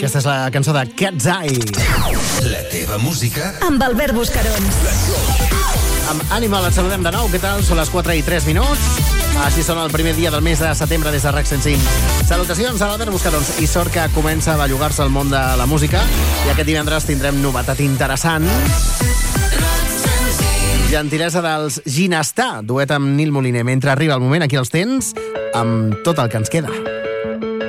Aquesta és la cançó de Cat's Eye. La teva música amb Albert Buscarons. Amb Animal et saludem de nou. Què tal? Són les 4:03. Així són el primer dia del mes de setembre des de RAC 105. Salutacions a l'Albert Buscarons i sort que comença a bellugar-se el món de la música. I aquest divendres tindrem novetat interessant. Gentilesa dels Ginestà, duet amb Nil Moliner. Mentre arriba el moment, aquí els tens, amb tot el que ens queda.